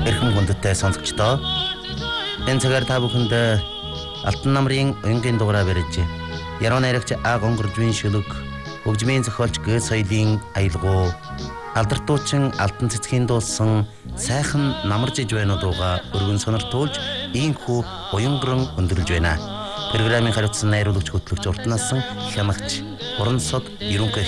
Эрхэм хүндэттэй сонсогчдоо энэ цагаар та бүхэнд Алтан намрын өнгийн дугаараа барьж яруу найрагч А гонгоржвын шүлэг хөгжмийн зохиолч Г соёлын аялгуу алдартуучин алтан цэцгийн дуулсан сайхан намарж иж байна дууга өргөн сониртуулж ийхүү уянган өндөрлж байна. Программын хариуцсан найруулагч хөтлөгч урт насан хямагч Орон сод Ерөнхий